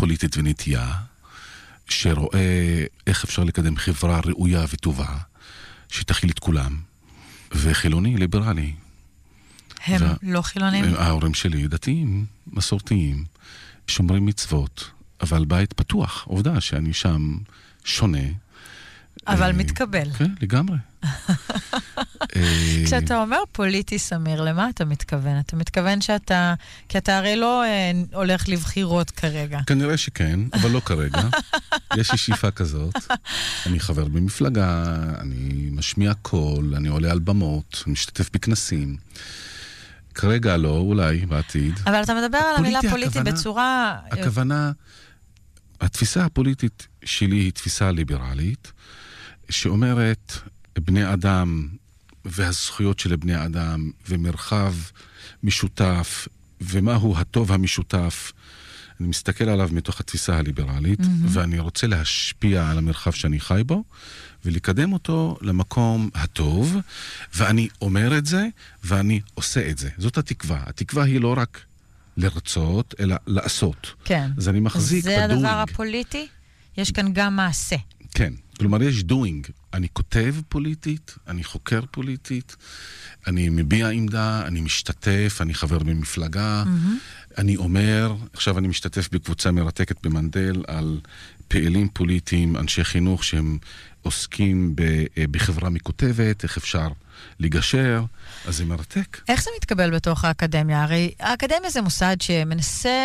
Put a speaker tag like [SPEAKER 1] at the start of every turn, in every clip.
[SPEAKER 1] פוליטית ונטייה, שרואה איך אפשר לקדם חברה ראויה וטובה, שתכיל את כולם, וחילוני, ליברלי.
[SPEAKER 2] הם לא חילונים?
[SPEAKER 1] ההורים שלי דתיים, מסורתיים, שומרים מצוות, אבל בית פתוח. עובדה שאני שם שונה.
[SPEAKER 2] אבל מתקבל.
[SPEAKER 1] כן, לגמרי.
[SPEAKER 2] כשאתה אומר פוליטי, סמיר, למה אתה מתכוון? אתה מתכוון שאתה, כי אתה הרי לא הולך לבחירות כרגע.
[SPEAKER 1] כנראה שכן, אבל לא כרגע. יש לי שאיפה כזאת. אני חבר במפלגה, אני משמיע קול, אני עולה על במות, אני משתתף בכנסים. כרגע לא, אולי בעתיד.
[SPEAKER 2] אבל אתה מדבר על המילה פוליטי בצורה...
[SPEAKER 1] הכוונה, התפיסה הפוליטית שלי היא תפיסה ליברלית, שאומרת בני אדם והזכויות של בני אדם ומרחב משותף ומהו הטוב המשותף. אני מסתכל עליו מתוך התפיסה הליברלית, ואני רוצה להשפיע על המרחב שאני חי בו, ולקדם אותו למקום הטוב, ואני אומר את זה, ואני עושה את זה. זאת התקווה. התקווה היא לא רק לרצות, אלא לעשות.
[SPEAKER 2] כן.
[SPEAKER 1] אז אני מחזיק
[SPEAKER 2] זה
[SPEAKER 1] בדוינג.
[SPEAKER 2] הדבר הפוליטי? יש כאן גם מעשה.
[SPEAKER 1] כן. כלומר, יש doing. אני כותב פוליטית, אני חוקר פוליטית, אני מביע עמדה, אני משתתף, אני חבר במפלגה, אני אומר, עכשיו אני משתתף בקבוצה מרתקת במנדל על פעילים פוליטיים, אנשי חינוך שהם עוסקים בחברה מקוטבת, איך אפשר לגשר, אז זה מרתק.
[SPEAKER 2] איך זה מתקבל בתוך האקדמיה? הרי האקדמיה זה מוסד שמנסה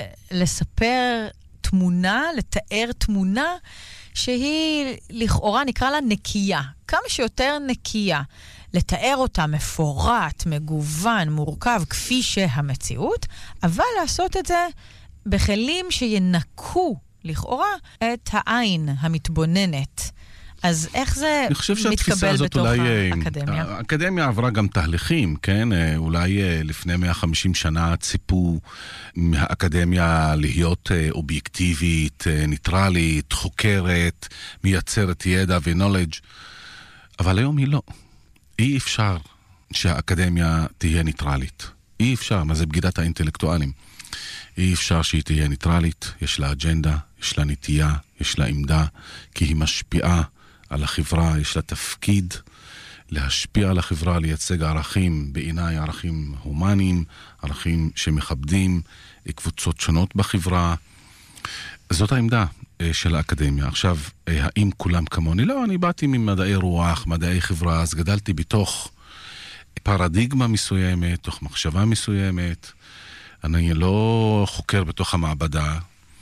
[SPEAKER 2] לספר תמונה, לתאר תמונה, שהיא לכאורה נקרא לה נקייה, כמה שיותר נקייה, לתאר אותה מפורט, מגוון, מורכב, כפי שהמציאות, אבל לעשות את זה בכלים שינקו לכאורה את העין המתבוננת. אז איך זה מתקבל בתוך האקדמיה?
[SPEAKER 1] האקדמיה עברה גם תהליכים, כן? אולי לפני 150 שנה ציפו מהאקדמיה להיות אובייקטיבית, ניטרלית, חוקרת, מייצרת ידע ו-knowledge, אבל היום היא לא. אי אפשר שהאקדמיה תהיה ניטרלית. אי אפשר, מה זה בגידת האינטלקטואלים? אי אפשר שהיא תהיה ניטרלית, יש לה אג'נדה, יש לה נטייה, יש לה עמדה, כי היא משפיעה על החברה, יש לה תפקיד להשפיע על החברה, לייצג ערכים, בעיניי ערכים הומניים, ערכים שמכבדים קבוצות שונות בחברה. זאת העמדה של האקדמיה. עכשיו, האם כולם כמוני? לא, אני באתי ממדעי רוח, מדעי חברה, אז גדלתי בתוך פרדיגמה מסוימת, תוך מחשבה מסוימת. אני לא חוקר בתוך המעבדה,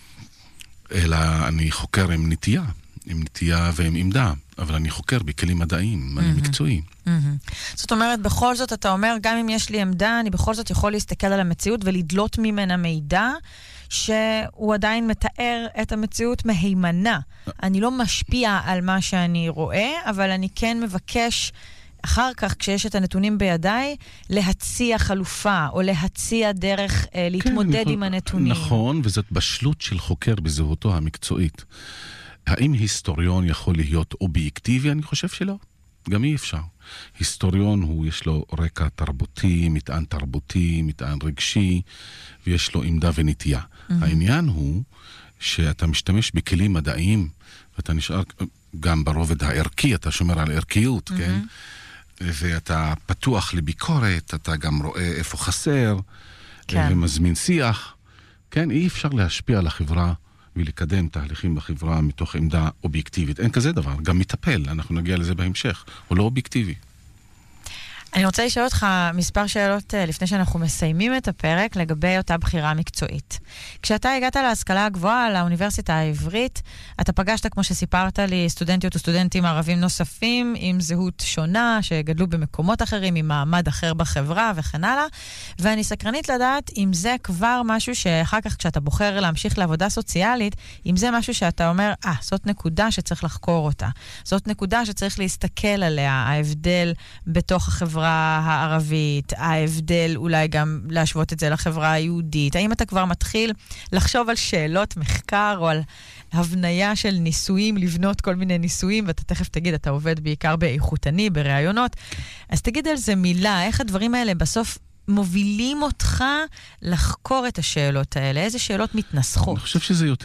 [SPEAKER 1] אלא אני חוקר עם נטייה ועם עמדה, אבל אני חוקר בכלים מדעיים, אני מקצועי.
[SPEAKER 2] זאת אומרת, בכל זאת אתה אומר, גם אם יש לי עמדה, אני בכל זאת יכול להסתכל על המציאות ולדלות ממנה מידע, שהוא עדיין מתאר את המציאות מהימנה. אני לא משפיע על מה שאני רואה, אבל אני כן מבקש אחר כך, כשיש את הנתונים בידיי, להציע חלופה, או להציע דרך להתמודד עם הנתונים.
[SPEAKER 1] נכון, וזאת בשלות של חוקר בזהותו המקצועית. האם היסטוריון יכול להיות אובייקטיבי? אני חושב שלא. גם אי אפשר. היסטוריון יש לו רקע תרבותי, מטען תרבותי, מטען רגשי, ויש לו עמדה ונטייה. העניין הוא שאתה משתמש בכלים מדעיים, ואתה נשאר גם ברובד הערכי, אתה שומר על ערכיות, כן? ואתה פתוח לביקורת, אתה גם רואה איפה חסר, ומזמין שיח. כן, אי אפשר להשפיע על החברה ולקדם תהליכים בחברה מתוך עמדה אובייקטיבית. אין כזה דבר, גם מטפל, אנחנו נגיע לזה בהמשך, הוא לא אובייקטיבי.
[SPEAKER 2] אני רוצה לשאול אותך מספר שאלות לפני שאנחנו מסיימים את הפרק לגבי אותה בחירה מקצועית. כשאתה הגעת להשכלה הגבוהה, לאוניברסיטה העברית, אתה פגשת, כמו שסיפרת לי, סטודנטיות וסטודנטים ערבים נוספים עם זהות שונה, שגדלו במקומות אחרים, עם מעמד אחר בחברה וכן הלאה, ואני סקרנית לדעת אם זה כבר משהו שאחר כך כשאתה בוחר להמשיך לעבודה סוציאלית, אם זה משהו שאתה אומר, זאת נקודה שצריך לחקור אותה. זאת נקודה שצריך להסתכל עליה, ההבדל בתוך החברה הערבית, ההבדל אולי גם להשוות את זה לחברה היהודית. האם אתה כבר מתחיל לחשוב על שאלות מחקר או על הבניה של ניסויים, לבנות כל מיני ניסויים, ואתה תכף תגיד, אתה עובד בעיקר באיכותני, ברעיונות. אז תגיד על זה מילה, איך הדברים האלה בסוף מובילים אותך לחקור את השאלות האלה? איזה שאלות מתנסחות?
[SPEAKER 1] אני חושב שזה יותר